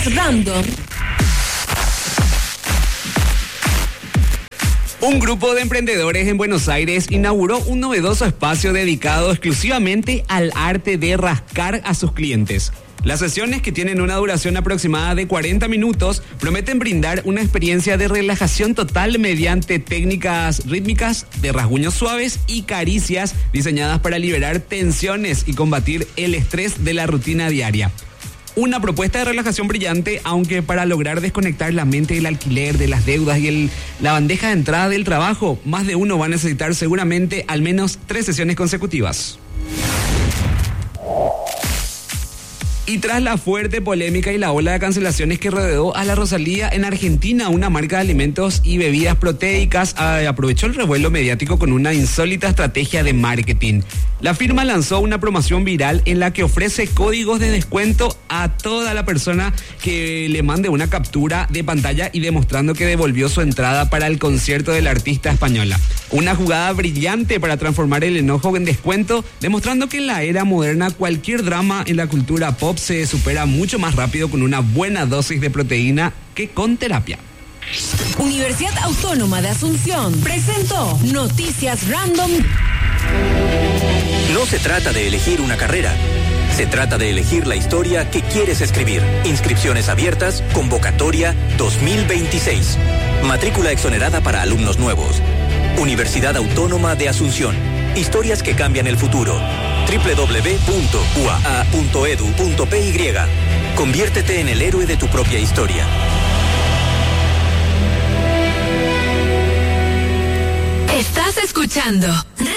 Random. Un grupo de emprendedores en Buenos Aires inauguró un novedoso espacio dedicado exclusivamente al arte de rascar a sus clientes. Las sesiones, que tienen una duración aproximada de 40 minutos, prometen brindar una experiencia de relajación total mediante técnicas rítmicas de rasguños suaves y caricias diseñadas para liberar tensiones y combatir el estrés de la rutina diaria. Una propuesta de relajación brillante, aunque para lograr desconectar la mente del alquiler, de las deudas y la bandeja de entrada del trabajo, más de uno va a necesitar seguramente al menos 3 sesiones consecutivas. Y tras la fuerte polémica y la ola de cancelaciones que rodeó a la Rosalía en Argentina, una marca de alimentos y bebidas proteicas aprovechó el revuelo mediático con una insólita estrategia de marketing. La firma lanzó una promoción viral en la que ofrece códigos de descuento a toda la persona que le mande una captura de pantalla y demostrando que devolvió su entrada para el concierto de la artista española. Una jugada brillante para transformar el enojo en descuento, demostrando que en la era moderna cualquier drama en la cultura pop se supera mucho más rápido con una buena dosis de proteína que con terapia. Universidad Autónoma de Asunción presentó Noticias Random. No se trata de elegir una carrera. Se trata de elegir la historia que quieres escribir. Inscripciones abiertas, convocatoria 2026. Matrícula exonerada para alumnos nuevos. Universidad Autónoma de Asunción. Historias que cambian el futuro. www.uaa.edu.py. Conviértete en el héroe de tu propia historia. Estás escuchando